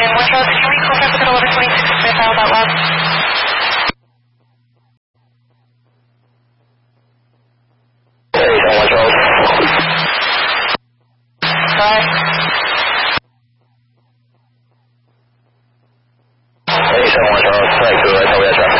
One Charles, did you read contact with an 1126 display file out loud? Hey, 1 Charles. Bye. Hey, 1 Charles. Thanks, I tell you that.